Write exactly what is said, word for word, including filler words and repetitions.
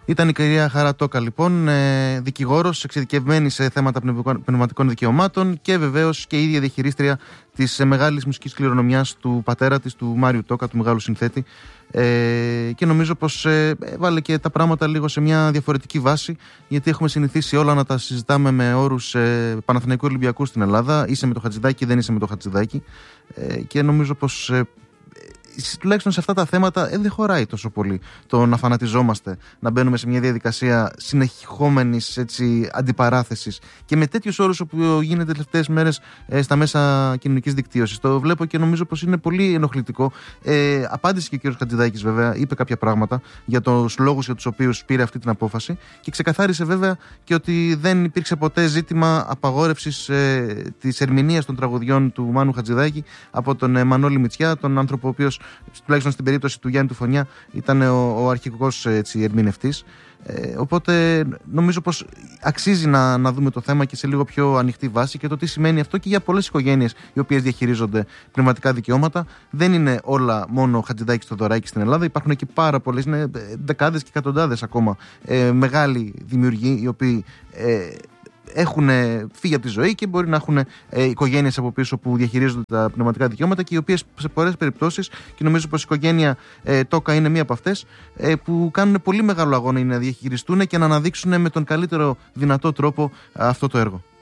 Ήταν η κυρία Χαρά Τόκα, λοιπόν, δικηγόρος, εξειδικευμένη σε θέματα πνευματικών δικαιωμάτων και βεβαίως και η ίδια διαχειρίστρια της μεγάλης μουσικής κληρονομιάς του πατέρα της, του Μάριου Τόκα, του μεγάλου συνθέτη. Ε, και νομίζω πως ε, έβαλε και τα πράγματα λίγο σε μια διαφορετική βάση, γιατί έχουμε συνηθίσει όλα να τα συζητάμε με όρους ε, Παναθηναϊκού Ολυμπιακού στην Ελλάδα. Είσαι με το Χατζηδάκι, δεν είσαι με το Χατζηδάκι. Ε, και νομίζω πως ε, τουλάχιστον σε αυτά τα θέματα ε, δεν χωράει τόσο πολύ το να φανατιζόμαστε, να μπαίνουμε σε μια διαδικασία συνεχόμενης αντιπαράθεσης και με τέτοιους όρους που γίνεται τελευταίες μέρες ε, στα μέσα κοινωνικής δικτύωσης. Το βλέπω και νομίζω πως είναι πολύ ενοχλητικό. Ε, απάντησε και ο κ. Χατζηδάκης, βέβαια, είπε κάποια πράγματα για τους λόγους για τους οποίους πήρε αυτή την απόφαση και ξεκαθάρισε βέβαια και ότι δεν υπήρξε ποτέ ζήτημα απαγόρευσης ε, της ερμηνείας των τραγουδιών του Μάνου Χατζηδάκη από τον ε, Μανώλη Μητσιά, τον άνθρωπο ο οποίος, τουλάχιστον στην περίπτωση του Γιάννη του Φωνιά, ήταν ο, ο αρχικός έτσι, ερμηνευτής. Ε, οπότε νομίζω πως αξίζει να, να δούμε το θέμα και σε λίγο πιο ανοιχτή βάση και το τι σημαίνει αυτό και για πολλές οικογένειες οι οποίες διαχειρίζονται πνευματικά δικαιώματα. Δεν είναι όλα μόνο Χατζηδάκης Θοδωράκης στην Ελλάδα. Υπάρχουν και πάρα πολλές, είναι δεκάδες και εκατοντάδες ακόμα ε, μεγάλοι δημιουργοί οι οποίοι ε, έχουν φύγει από τη ζωή και μπορεί να έχουν ε, οικογένειες από πίσω που διαχειρίζονται τα πνευματικά δικαιώματα και οι οποίες σε πολλές περιπτώσεις, και νομίζω πως η οικογένεια ε, Τόκα είναι μία από αυτές, ε, που κάνουν πολύ μεγάλο αγώνα να διαχειριστούν και να αναδείξουν με τον καλύτερο δυνατό τρόπο αυτό το έργο.